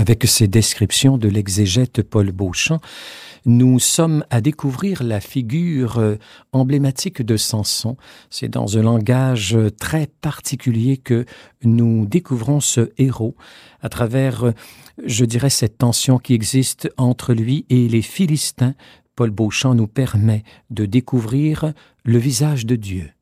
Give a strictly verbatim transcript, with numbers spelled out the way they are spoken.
Avec ces descriptions de l'exégète Paul Beauchamp, nous sommes à découvrir la figure emblématique de Samson. C'est dans un langage très particulier que nous découvrons ce héros à travers, je dirais, cette tension qui existe entre lui et les Philistins. Paul Beauchamp nous permet de découvrir le visage de Dieu.